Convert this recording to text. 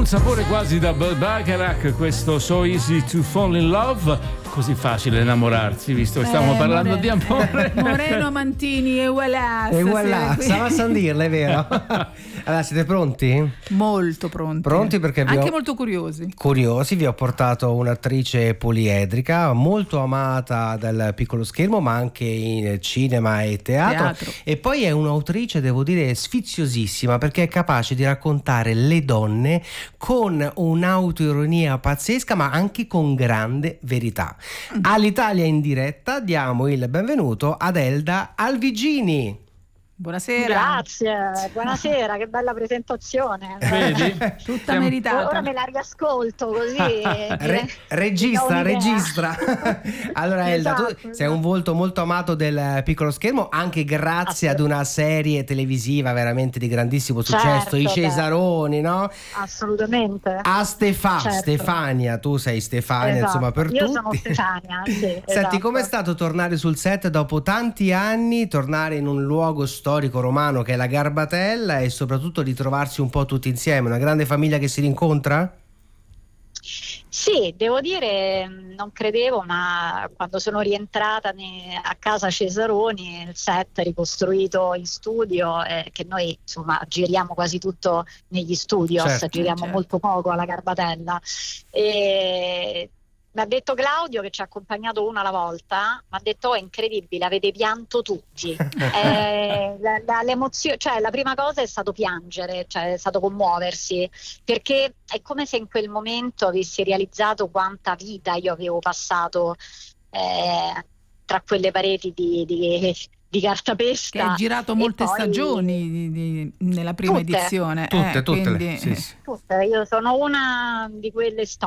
sapore quasi da Burt Bacharach, questo So Easy to Fall in Love. Così facile innamorarsi, visto che stiamo parlando di amore. Moreno Mantini e voilà. E voilà, stava a Sandirla, è vero. Allora, siete pronti? Molto pronti. Pronti perché anche molto curiosi. Curiosi, vi ho portato un'attrice poliedrica, molto amata dal piccolo schermo, ma anche in cinema e teatro. E poi è un'autrice, devo dire, sfiziosissima, perché è capace di raccontare le donne con un'autoironia pazzesca, ma anche con grande verità. All'Italia in diretta diamo il benvenuto ad Elda Alvigini. Buonasera. Grazie, buonasera, che bella presentazione. Vedi? Tutta meritata. Ora me la riascolto così. Registra. Allora Elda, Esatto, tu sei un volto molto amato del piccolo schermo, anche grazie ad una serie televisiva veramente di grandissimo successo, I Cesaroni, no? Assolutamente. A Certo. Stefania, tu sei Stefania, Esatto. insomma, per Io tutti. sono Stefania, sì. Senti, esatto. com'è stato tornare sul set dopo tanti anni, tornare in un luogo storico romano che è la Garbatella e soprattutto ritrovarsi un po' tutti insieme, una grande famiglia che si rincontra? Sì, devo dire, non credevo, ma quando sono rientrata a casa Cesaroni, il set ricostruito in studio, che noi insomma giriamo quasi tutto negli studios, Certo, giriamo molto poco alla Garbatella. E mi ha detto Claudio, che ci ha accompagnato uno alla volta, mi ha detto: è incredibile, avete pianto tutti. L'emozione, cioè la prima cosa è stato piangere, cioè è stato commuoversi, perché è come se in quel momento avessi realizzato quanta vita io avevo passato tra quelle pareti di cartapesta. Che hai girato molte stagioni nella prima edizione. Tutte, quindi... sì. Tutte, io sono una di quelle